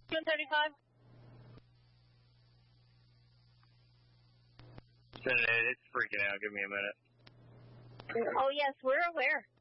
135. It's freaking out. Give me a minute. Oh, yes, we're aware.